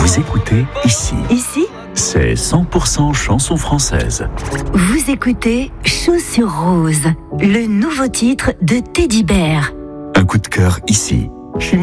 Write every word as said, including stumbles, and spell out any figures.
Vous écoutez ici. Ici, C'est cent pour cent chansons françaises. vous écoutez Chaussures Roses, le nouveau titre de Teddy Bear. Un coup de cœur ici. Chez